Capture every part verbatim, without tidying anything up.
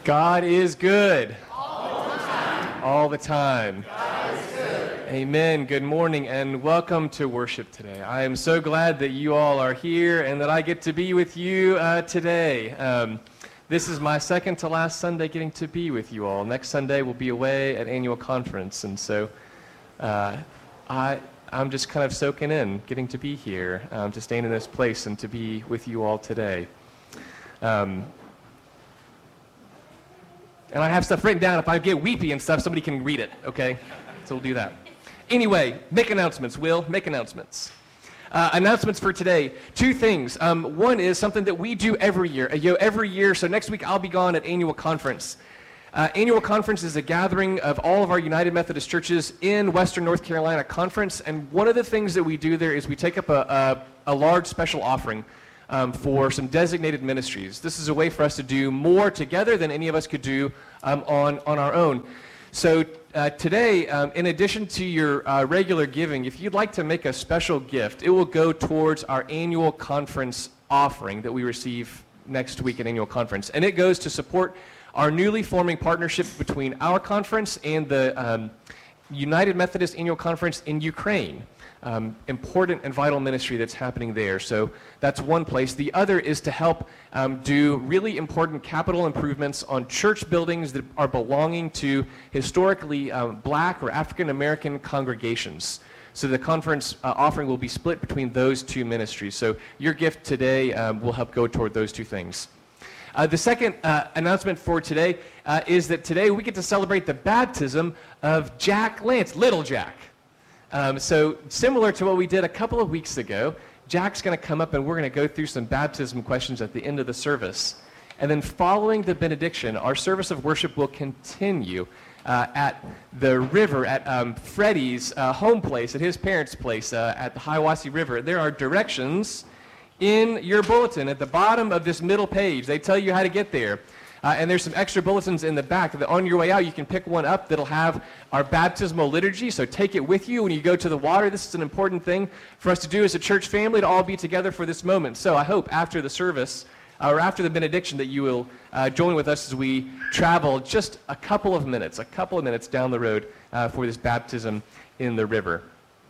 God is good. All the time. All the time. God is good. Amen. Good morning and welcome to worship today. I am so glad that you all are here and that I get to be with you uh, today. Um, this is my second to last Sunday getting to be with you all. Next Sunday we'll be away at annual conference, and so uh, I, I'm just kind of soaking in, getting to be here, um, to stand in this place and to be with you all today. Um, And I have stuff written down. If I get weepy and stuff, somebody can read it, okay? So we'll do that. Anyway, make announcements, Will. Make announcements. Uh, announcements for today. Two things. Um, one is something that we do every year. Uh, you know, every year, so next week I'll be gone at annual conference. Uh, annual conference is a gathering of all of our United Methodist churches in Western North Carolina conference. And one of the things that we do there is we take up a, a, a large special offering Um, for some designated ministries. This is a way for us to do more together than any of us could do um, on, on our own. So uh, today, um, in addition to your uh, regular giving, if you'd like to make a special gift, it will go towards our annual conference offering that we receive next week at annual conference. And it goes to support our newly forming partnership between our conference and the um, United Methodist Annual Conference in Ukraine. Um, important and vital ministry that's happening there. So that's one place. The other is to help um, do really important capital improvements on church buildings that are belonging to historically um, black or African American congregations. So the conference uh, offering will be split between those two ministries. So your gift today um, will help go toward those two things. Uh, the second uh, announcement for today uh, is that today we get to celebrate the baptism of Jack Lance, Little Jack. Um, so similar to what we did a couple of weeks ago, Jack's going to come up and we're going to go through some baptism questions at the end of the service. And then following the benediction, our service of worship will continue uh, at the river, at um, Freddie's uh, home place, at his parents' place uh, at the Hiawassee River. There are directions in your bulletin at the bottom of this middle page. They tell you how to get there. Uh, and there's some extra bulletins in the back that on your way out you can pick one up that'll have our baptismal liturgy, so take it with you when you go to the water. This is an important thing for us to do as a church family, to all be together for this moment. So I hope after the service, uh, or after the benediction, that you will uh, join with us as we travel just a couple of minutes, a couple of minutes down the road uh, for this baptism in the river.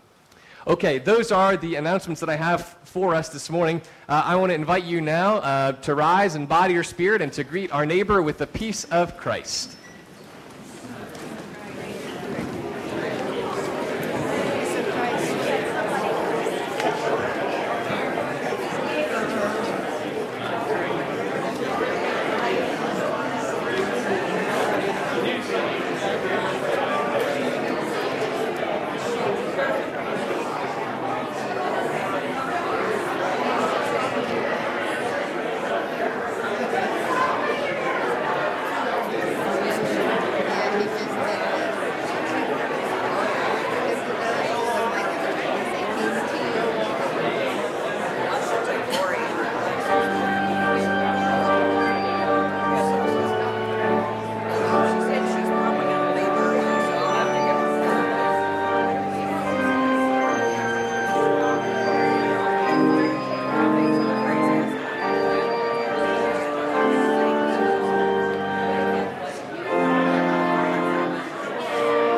Okay, those are the announcements that I have for us this morning. Uh, I want to invite you now uh, to rise in body or spirit and to greet our neighbor with the peace of Christ.